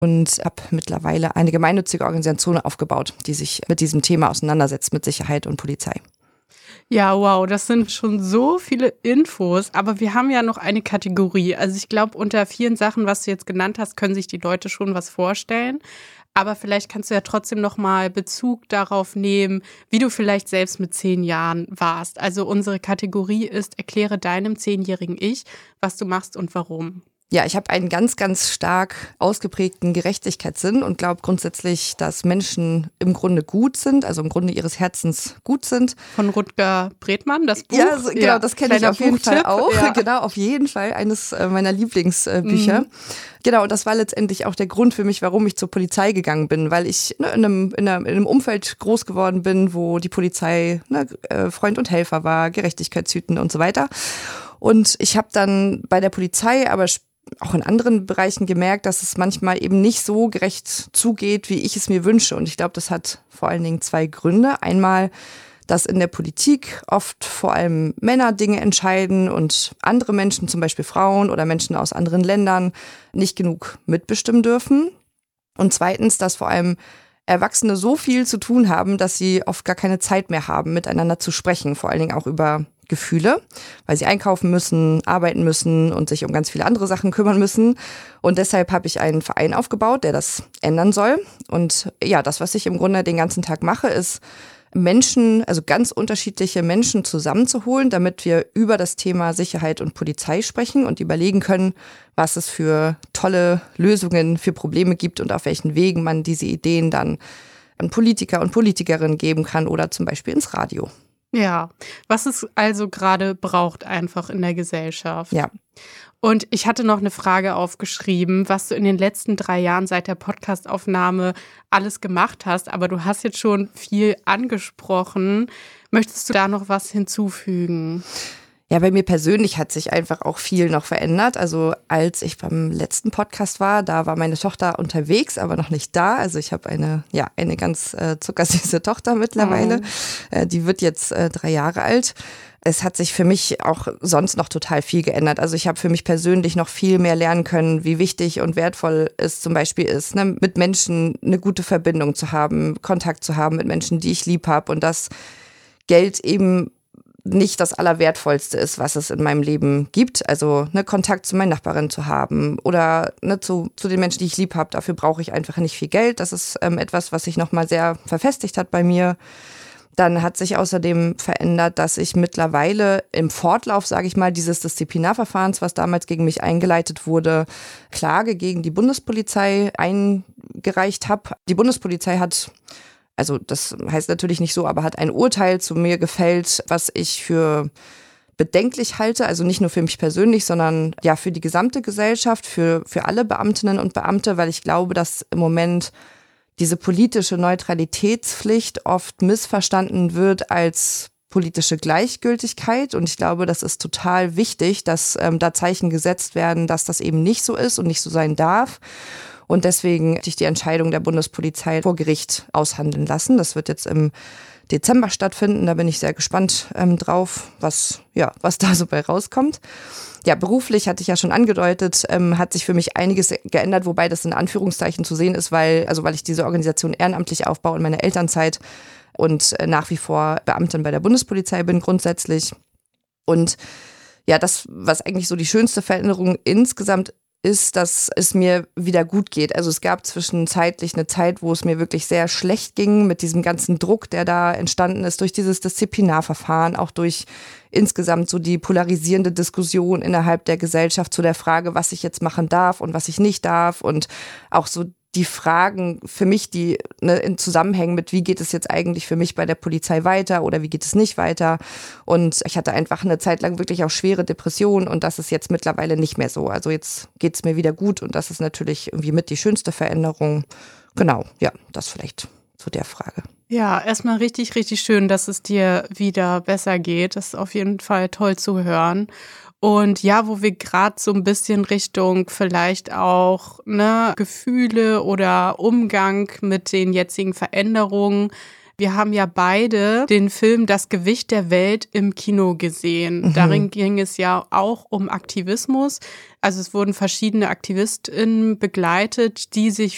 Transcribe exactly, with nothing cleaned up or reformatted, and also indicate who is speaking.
Speaker 1: und habe mittlerweile eine gemeinnützige Organisation aufgebaut, die sich mit diesem Thema auseinandersetzt, mit Sicherheit und Polizei.
Speaker 2: Ja, wow, das sind schon so viele Infos, aber wir haben ja noch eine Kategorie. Also ich glaube, unter vielen Sachen, was du jetzt genannt hast, können sich die Leute schon was vorstellen. Aber vielleicht kannst du ja trotzdem noch mal Bezug darauf nehmen, wie du vielleicht selbst mit zehn Jahren warst. Also unsere Kategorie ist, erkläre deinem zehnjährigen Ich, was du machst und warum.
Speaker 1: Ja, ich habe einen ganz, ganz stark ausgeprägten Gerechtigkeitssinn und glaube grundsätzlich, dass Menschen im Grunde gut sind, also im Grunde ihres Herzens gut sind.
Speaker 2: Von Rutger Bregmann, das Buch?
Speaker 1: Ja, so, genau, ja, das kenne ich auf jeden Fall auch.
Speaker 2: Ja.
Speaker 1: Genau, auf jeden Fall eines meiner Lieblingsbücher. Mhm. Genau, und das war letztendlich auch der Grund für mich, warum ich zur Polizei gegangen bin, weil ich ne, in, einem, in, einem, in einem Umfeld groß geworden bin, wo die Polizei ne, Freund und Helfer war, Gerechtigkeitshüten und so weiter. Und ich habe dann bei der Polizei aber auch in anderen Bereichen gemerkt, dass es manchmal eben nicht so gerecht zugeht, wie ich es mir wünsche. Und ich glaube, das hat vor allen Dingen zwei Gründe. Einmal, dass in der Politik oft vor allem Männer Dinge entscheiden und andere Menschen, zum Beispiel Frauen oder Menschen aus anderen Ländern, nicht genug mitbestimmen dürfen. Und zweitens, dass vor allem Erwachsene so viel zu tun haben, dass sie oft gar keine Zeit mehr haben, miteinander zu sprechen, vor allen Dingen auch über Gefühle, weil sie einkaufen müssen, arbeiten müssen und sich um ganz viele andere Sachen kümmern müssen. Und deshalb habe ich einen Verein aufgebaut, der das ändern soll. Und ja, das, was ich im Grunde den ganzen Tag mache, ist Menschen, also ganz unterschiedliche Menschen zusammenzuholen, damit wir über das Thema Sicherheit und Polizei sprechen und überlegen können, was es für tolle Lösungen für Probleme gibt und auf welchen Wegen man diese Ideen dann an Politiker und Politikerinnen geben kann oder zum Beispiel ins Radio.
Speaker 2: Ja, was es also gerade braucht einfach in der Gesellschaft.
Speaker 1: Ja.
Speaker 2: Und ich hatte noch eine Frage aufgeschrieben, was du in den letzten drei Jahren seit der Podcastaufnahme alles gemacht hast. Aber du hast jetzt schon viel angesprochen. Möchtest du da noch was hinzufügen?
Speaker 1: Ja, bei mir persönlich hat sich einfach auch viel noch verändert. Also als ich beim letzten Podcast war, da war meine Tochter unterwegs, aber noch nicht da. Also ich habe eine, ja, eine ganz äh, zuckersüße Tochter mittlerweile. Oh. Äh, die wird jetzt äh, drei Jahre alt. Es hat sich für mich auch sonst noch total viel geändert. Also ich habe für mich persönlich noch viel mehr lernen können, wie wichtig und wertvoll es zum Beispiel ist, ne, mit Menschen eine gute Verbindung zu haben, Kontakt zu haben mit Menschen, die ich lieb habe und dass Geld eben nicht das Allerwertvollste ist, was es in meinem Leben gibt. Also ne, Kontakt zu meinen Nachbarinnen zu haben oder ne, zu, zu den Menschen, die ich lieb habe. Dafür brauche ich einfach nicht viel Geld. Das ist ähm, etwas, was sich nochmal sehr verfestigt hat bei mir. Dann hat sich außerdem verändert, dass ich mittlerweile im Fortlauf, sage ich mal, dieses Disziplinarverfahrens, was damals gegen mich eingeleitet wurde, Klage gegen die Bundespolizei eingereicht habe. Die Bundespolizei hat, also das heißt natürlich nicht so, aber hat ein Urteil zu mir gefällt, was ich für bedenklich halte, also nicht nur für mich persönlich, sondern ja für die gesamte Gesellschaft, für, für alle Beamtinnen und Beamte, weil ich glaube, dass im Moment diese politische Neutralitätspflicht oft missverstanden wird als politische Gleichgültigkeit. Und ich glaube, das ist total wichtig, dass ähm, da Zeichen gesetzt werden, dass das eben nicht so ist und nicht so sein darf. Und deswegen hätte ich die Entscheidung der Bundespolizei vor Gericht aushandeln lassen. Das wird jetzt im Dezember stattfinden. Da bin ich sehr gespannt ähm, drauf, was, ja, was da so bei rauskommt. Ja, beruflich, hatte ich ja schon angedeutet, ähm, hat sich für mich einiges geändert, wobei das in Anführungszeichen zu sehen ist, weil, also weil ich diese Organisation ehrenamtlich aufbaue in meiner Elternzeit und äh, nach wie vor Beamtin bei der Bundespolizei bin grundsätzlich. Und ja, das, was eigentlich so die schönste Veränderung insgesamt ist, dass es mir wieder gut geht. Also es gab zwischenzeitlich eine Zeit, wo es mir wirklich sehr schlecht ging mit diesem ganzen Druck, der da entstanden ist durch dieses Disziplinarverfahren, auch durch insgesamt so die polarisierende Diskussion innerhalb der Gesellschaft zu der Frage, was ich jetzt machen darf und was ich nicht darf und auch so die Fragen für mich, die ne, in Zusammenhängen mit, wie geht es jetzt eigentlich für mich bei der Polizei weiter oder wie geht es nicht weiter. Und ich hatte einfach eine Zeit lang wirklich auch schwere Depressionen und das ist jetzt mittlerweile nicht mehr so. Also jetzt geht es mir wieder gut und das ist natürlich irgendwie mit die schönste Veränderung. Genau, ja, das vielleicht zu der Frage.
Speaker 2: Ja, erstmal richtig, richtig schön, dass es dir wieder besser geht. Das ist auf jeden Fall toll zu hören. Und ja, wo wir gerade so ein bisschen Richtung vielleicht auch ne, Gefühle oder Umgang mit den jetzigen Veränderungen. Wir haben ja beide den Film Das Gewicht der Welt im Kino gesehen. Mhm. Darin ging es ja auch um Aktivismus. Also es wurden verschiedene AktivistInnen begleitet, die sich